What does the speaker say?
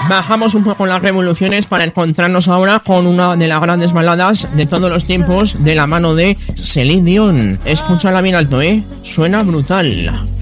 Bajamos un poco las revoluciones para encontrarnos ahora con una de las grandes baladas de todos los tiempos de la mano de Celine Dion. Escúchala bien alto, suena brutal.